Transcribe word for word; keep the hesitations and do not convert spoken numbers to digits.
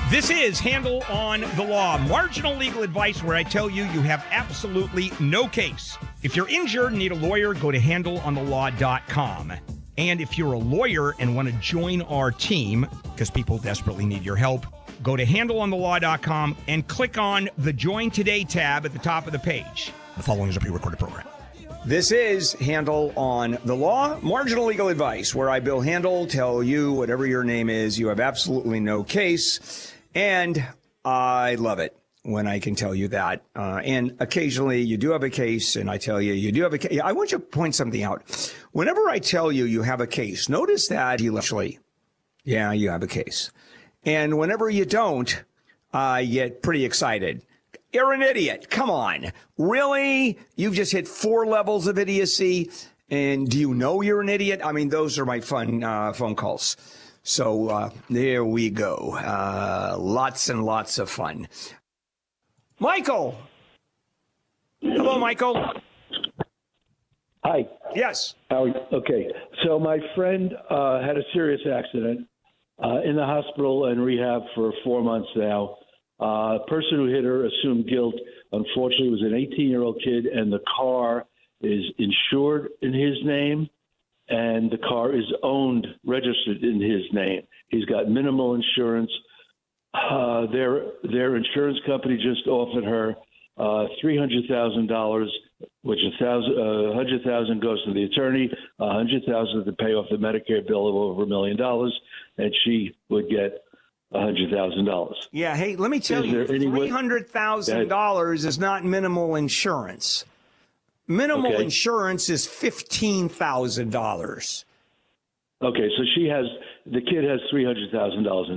This is Handle on the Law, marginal legal advice where I tell you you have absolutely no case. If you're injured and need a lawyer, go to handle on the law dot com. And if you're a lawyer and want to join our team, because people desperately need your help, go to handle on the law dot com and click on the Join Today tab at the top of the page. The following is a pre-recorded program. This is Handle on the Law, marginal legal advice, where I, Bill Handel, tell you whatever your name is, you have absolutely no case. And I love it when I can tell you that. Uh, and occasionally you do have a case, and I tell you you do have a case. I want you to point something out. Whenever I tell you you have a case, notice that you actually, yeah, you have a case. And whenever you don't, I get pretty excited. You're an idiot. Come on. Really? You've just hit four levels of idiocy. And do you know you're an idiot? I mean, those are my fun uh, phone calls. So uh, there we go. Uh, lots and lots of fun. Michael. Hello, Michael. Hi. Yes. How, okay. So my friend uh, had a serious accident uh, in the hospital and rehab for four months now. Uh, the person who hit her assumed guilt. Unfortunately, it was an eighteen-year-old kid, and the car is insured in his name, and the car is owned, registered in his name. He's got minimal insurance. Uh, their their insurance company just offered her uh, three hundred thousand dollars, which a thousand, uh, one hundred thousand dollars goes to the attorney, one hundred thousand dollars to pay off the Medicare bill of over a million dollars, and she would get one hundred thousand dollars. Yeah, hey, let me tell Is you, there any way- three hundred thousand dollars is not minimal insurance. Minimal Okay. insurance is fifteen thousand dollars. Okay, so she has, the kid has three hundred thousand dollars in